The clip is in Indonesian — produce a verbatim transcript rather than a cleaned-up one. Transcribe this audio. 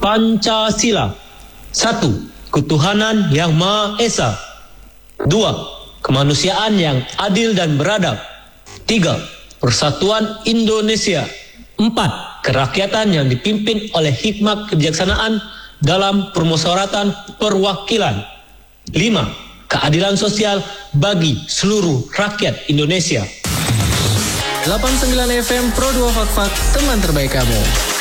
Pancasila. Satu, ketuhanan yang Maha Esa. Dua, kemanusiaan yang adil dan beradab. Tiga, persatuan Indonesia. Empat, kerakyatan yang dipimpin oleh hikmat kebijaksanaan dalam permusyawaratan perwakilan. Lima, keadilan sosial bagi seluruh rakyat Indonesia. delapan puluh sembilan F M Pro dua Fakfak, teman terbaik kamu.